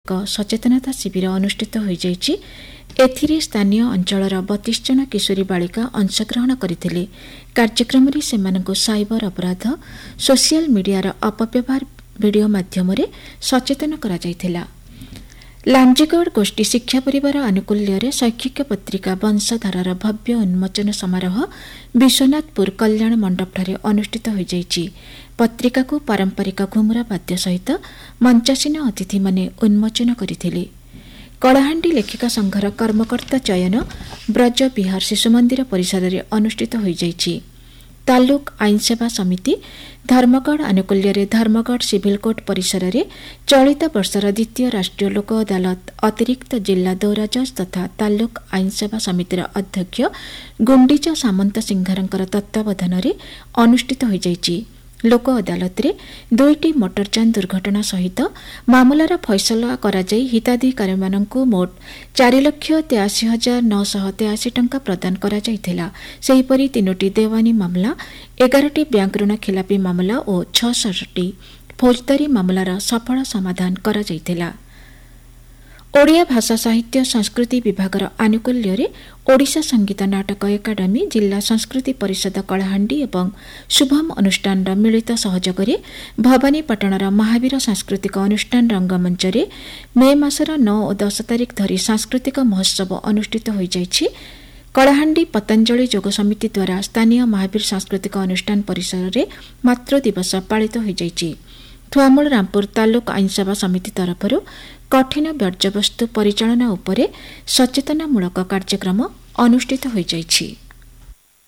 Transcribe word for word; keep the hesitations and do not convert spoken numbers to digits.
ଏକ ସଚେତନତା ଶିବିର ଅନୁଷ୍ଠିତ ହୋଇଯାଇଛି। ଏଥିରେ ସ୍ଥାନୀୟ ଅଞ୍ଚଳର ବତିଶ ଜଣ କିଶୋରୀ ବାଳିକା ଅଂଶଗ୍ରହଣ କରିଥିଲେ। କାର୍ଯ୍ୟକ୍ରମରେ ସେମାନଙ୍କୁ ସାଇବର ଅପରାଧ, ସୋସିଆଲ ମିଡିଆର ଅପବ୍ୟବହାର ଭିଡିଓ ମାଧ୍ୟମରେ ସଚେତନ କରାଯାଇଥିଲା। ଲାଞ୍ଜିଗଡ଼ ଗୋଷ୍ଠୀ ଶିକ୍ଷା ପରିବାର ଆନୁକୂଲ୍ୟରେ ଶୈକ୍ଷିକ ପତ୍ରିକା ବଂଶଧାରାର ଭବ୍ୟ ଉନ୍ମୋଚନ ସମାରୋହ ବିଶ୍ୱନାଥପୁର କଲ୍ୟାଣ ମଣ୍ଡପଠାରେ ଅନୁଷ୍ଠିତ ହୋଇଯାଇଛି। ପତ୍ରିକାକୁ ପାରମ୍ପରିକ ଘୁମୁରା ବାଦ୍ୟ ସହିତ ମଞ୍ଚାସୀନ ଅତିଥିମାନେ ଉନ୍ମୋଚନ କରିଥିଲେ। କଳାହାଣ୍ଡି ଲେଖିକା ସଂଘର କର୍ମକର୍ତ୍ତା ଚୟନ ବ୍ରଜ ବିହାର ଶିଶୁ ମନ୍ଦିର ପରିସରରେ ଅନୁଷ୍ଠିତ ହୋଇଯାଇଛି। ତାଲୁକ ଆଇନସେବା ସମିତି ଧର୍ମଗଡ଼ ଆନୁକୂଲ୍ୟରେ ଧର୍ମଗଡ଼ ସିଭିଲ କୋର୍ଟ ପରିସରରେ ଚଳିତ ବର୍ଷର ଦ୍ୱିତୀୟ ରାଷ୍ଟ୍ରୀୟ ଲୋକ ଅଦାଲତ ଅତିରିକ୍ତ ଜିଲ୍ଲା ଦୌରା ଜଜ୍ ତଥା ତାଲୁକ ଆଇନସେବା ସମିତିର ଅଧ୍ୟକ୍ଷ ଗୁଣ୍ଡିଚା ସାମନ୍ତ ସିଂହାରଙ୍କର ତତ୍ତ୍ୱାବଧାନରେ ଅନୁଷ୍ଠିତ ହୋଇଯାଇଛି। ଲୋକ ଅଦାଲତରେ ଦୁଇଟି ମୋଟରଯାନ ଦୁର୍ଘଟଣା ସହିତ ମାମଲାର ଫଇସଲା କରାଯାଇ ହିତାଧିକାରୀମାନଙ୍କୁ ମୋଟ ଚାରି ଲକ୍ଷ ତେୟାଅଶୀ ହଜାର ନଅଶହ ତେୟାଅଶୀ ଟଙ୍କା ପ୍ରଦାନ କରାଯାଇଥିଲା। ସେହିପରି ତିନୋଟି ଦେୱାନୀ ମାମଲା, ଏଗାରଟି ବ୍ୟାଙ୍କ ଋଣ ଖିଲାପି ମାମଲା ଓ ଛଅଷଠି ଫୌଜଦାରୀ ମାମଲାର ସଫଳ ସମାଧାନ କରାଯାଇଥିଲା। ଓଡ଼ିଆ ଭାଷା ସାହିତ୍ୟ ସଂସ୍କୃତି ବିଭାଗର ଆନୁକୂଲ୍ୟରେ ଓଡ଼ିଶା ସଙ୍ଗୀତ ନାଟକ ଏକାଡେମୀ, ଜିଲ୍ଲା ସଂସ୍କୃତି ପରିଷଦ କଳାହାଣ୍ଡି ଏବଂ ଶୁଭମ ଅନୁଷ୍ଠାନର ମିଳିତ ସହଯୋଗରେ ଭବାନୀପାଟଣାର ମହାବୀର ସାଂସ୍କୃତିକ ଅନୁଷ୍ଠାନ ରଙ୍ଗମଞ୍ଚରେ ମେ ମାସର ନଅ ଓ ଦଶ ତାରିଖ ଧରି ସାଂସ୍କୃତିକ ମହୋତ୍ସବ ଅନୁଷ୍ଠିତ ହୋଇଯାଇଛି। କଳାହାଣ୍ଡି ପତଞ୍ଜଳି ଯୋଗ ସମିତି ଦ୍ୱାରା ସ୍ଥାନୀୟ ମହାବୀର ସାଂସ୍କୃତିକ ଅନୁଷ୍ଠାନ ପରିସରରେ ମାତୃ ଦିବସ ପାଳିତ ହୋଇଯାଇଛି। ଥୁଆମୂଳ ରାମପୁର ତାଲୁକ ଆଇନସେବା ସମିତି ତରଫରୁ କଠିନ ବର୍ଜ୍ୟବସ୍ତୁ ପରିଚାଳନା ଉପରେ ସଚେତନାମୂଳକ କାର୍ଯ୍ୟକ୍ରମ ଅନୁଷ୍ଠିତ ହୋଇଯାଇଛି।